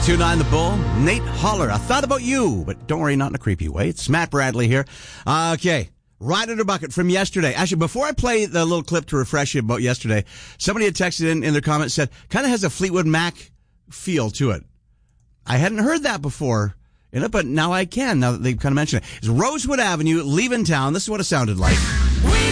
92.9 The Bull, Nate Holler. I thought about you, but don't worry, not in a creepy way. It's Matt Bradley here. Okay, right under bucket from yesterday. Actually, before I play the little clip to refresh you about yesterday, somebody had texted in their comments, said, kind of has a Fleetwood Mac feel to it. I hadn't heard that before, but now I can, now that they've kind of mentioned it. It's Rosewood Avenue, leaving town. This is what it sounded like.